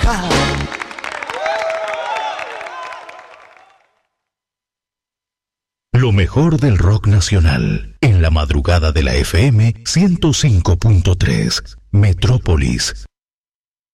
Lo mejor del rock nacional, en la madrugada de la FM 105.3, Metrópolis.